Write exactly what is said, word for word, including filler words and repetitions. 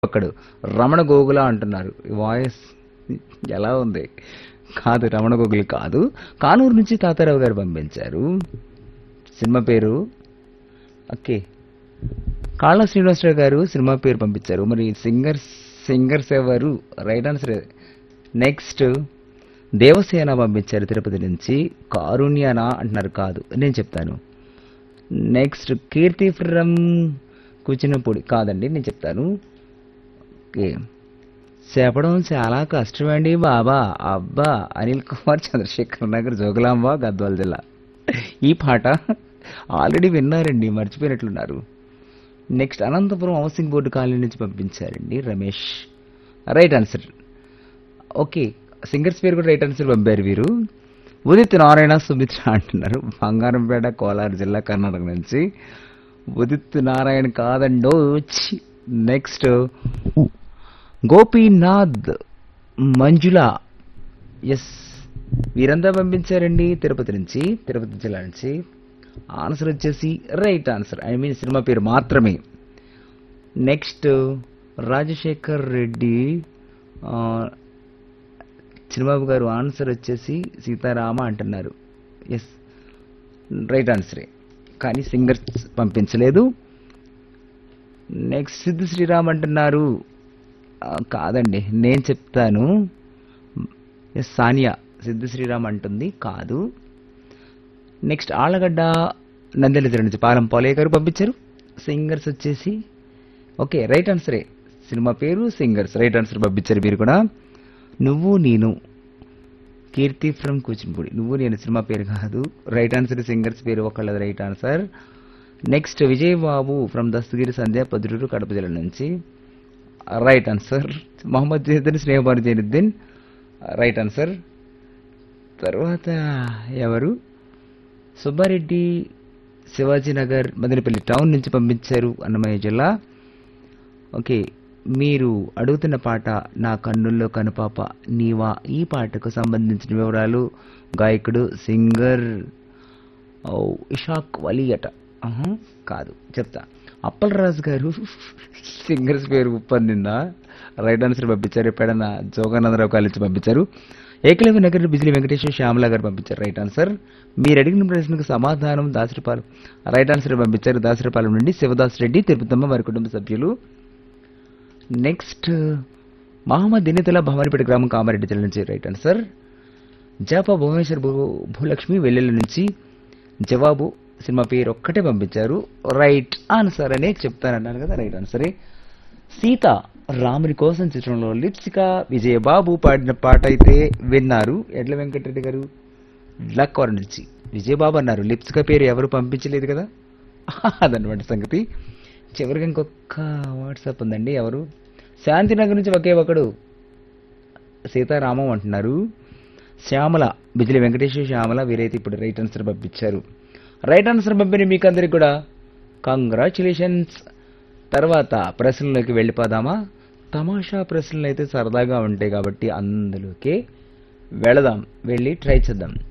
ఒక్కడు రమణ గోగుల అంటున్నారు. ఈ వాయిస్ ఎలా ఉంది? కాదు, రమణ గోగులు కాదు. కానూరు నుంచి తాతారావు గారు పంపించారు. సినిమా పేరు ఓకే. కాళ్ళ శ్రీనివాసరావు గారు సినిమా పేరు పంపించారు. మరి సింగర్స్ సింగర్స్ ఎవరు? Right answer. నెక్స్ట్ దేవసేన పంపించారు తిరుపతి నుంచి. కారుణ్యనా అంటున్నారు. కాదు, నేను చెప్తాను. Next Keerthi from Kuchinapudi. కాదండి, నేను చెప్తాను. ఓకే, చెప్పడం చాలా కష్టమండి బాబా. అబ్బా, అనిల్ కుమార్ చంద్రశేఖర్ నగర్, జోగులాంబ, గద్వాల జిల్లా. ఈ పాట already విన్నారండి, మర్చిపోయినట్లున్నారు. Next Anantapuram housing board colony నుంచి పంపించారండి Ramesh. Right answer. Okay, singers పేరు కూడా రైట్ ఆన్సర్ పంపారు వీరు. ఉదిత్ నారాయణ సుమిత్ర అంటున్నారు. బంగారంపేట, కోలార్ జిల్లా, కర్ణాటక నుంచి. ఉదిత్ నారాయణ కాదండో. నెక్స్ట్ గోపీనాథ్, మంజుల. ఎస్, వీరంతా పంపించారండి తిరుపతి నుంచి, తిరుపతి జిల్లా నుంచి. ఆన్సర్ వచ్చేసి right answer, I mean cinema పేరు మాత్రమే. నెక్స్ట్ రాజశేఖర్ రెడ్డి, చిన్నబాబు గారు ఆన్సర్ వచ్చేసి సీతారామ అంటున్నారు. ఎస్, రైట్ ఆన్సరే, కానీ సింగర్స్ పంపించలేదు. నెక్స్ట్ సిద్ధు శ్రీరామ్ అంటున్నారు. కాదండి, నేను చెప్తాను. ఎస్, సానియా సిద్ధు శ్రీరామ్ అంటుంది. కాదు. నెక్స్ట్ ఆళ్ళగడ్డ నందెల జిల్లా నుంచి పాలం పోలయ్య గారు పంపించారు. సింగర్స్ వచ్చేసి ఓకే, రైట్ ఆన్సరే. సినిమా పేరు, సింగర్స్ రైట్ ఆన్సర్ పంపించారు మీరు కూడా. నువ్వు నేను, కీర్తి ఫ్రమ్ కూచిపూడి. నువ్వు నేను సినిమా పేరు కాదు, రైట్ ఆన్సర్. సింగర్స్ పేరు ఒకళ్ళది right answer. Next Vijaya Babu from Dastagiri సంధ్య, పదురూరు, కడప జిల్లా నుంచి. Right answer. Mohammed Zainuddin, Sneha Banu Zainuddin, right answer. తర్వాత ఎవరు? సుబ్బారెడ్డి, శివాజీనగర్, మదనపల్లి టౌన్ నుంచి పంపించారు, అన్నమయ్య జిల్లా. ఓకే, మీరు అడుగుతున్న పాట నా కన్నుల్లో కనుపాప నీవా. ఈ పాటకు సంబంధించిన వివరాలు, గాయకుడు, సింగర్ ఇషాక్ వలీ అట. కాదు, చెప్తా. అప్పలరాజు గారు సింగర్స్ పేరు ఉప్పందిందా. రైట్ ఆన్సర్ పంపించారు. ఎప్పుడైనా జోగానందరావు కాలేజ్ పంపించారు. ఏకలవ్య నగర్ బిజిలీ వెంకటేశ్వర శ్యామల గారు పంపించారు. Right answer. మీరు అడిగిన ప్రశ్నకు సమాధానం దాసరిపాలెం, రైట్ ఆన్సర్ పంపించారు. దాసరిపాలెం నుండి శివదాస్ రెడ్డి, తిరుపతమ్మ, వారి కుటుంబ సభ్యులు. నెక్స్ట్ మహమ్మద్ దినితుల, భవానిపేట గ్రామం, కామారెడ్డి జిల్లా నుంచి. Right answer. జాపా భువనేశ్వర్ భూ భూలక్ష్మి, వెల్లెల నుంచి. జవాబు సినిమా పేరు ఒక్కటే పంపించారు. రైట్ ఆన్సర్ అనే చెప్తానన్నాను కదా, రైట్ ఆన్సరే. సీత రాముని కోసం చిత్రంలో లిప్సికా విజయబాబు పాడిన పాట అయితే విన్నారు. ఎడ్ల వెంకటరెడ్డి గారు లక్కవరం నుంచి విజయబాబు అన్నారు. లిప్సికా పేరు ఎవరు పంపించలేదు కదా, అదనమాట సంగతి. చివరికి ఇంకొక వాట్సాప్ ఉందండి. ఎవరు? శాంతినగర్ నుంచి ఒకే ఒకడు సీతారామం అంటున్నారు. శ్యామల, బిజిలి వెంకటేశ్వర శ్యామల, వీరైతే ఇప్పుడు రైట్ ఆన్సర్ పంపించారు. రైట్ ఆన్సర్ పంపిన మీకు అందరికి కూడా కంగ్రాచులేషన్స్. తర్వాత ప్రశ్నలోకి వెళ్ళిపోదామా? తమాషా ప్రశ్నలు అయితే సరదాగా ఉంటాయి కాబట్టి అందులోకి వెళదాం, వెళ్ళి ట్రై చేద్దాం.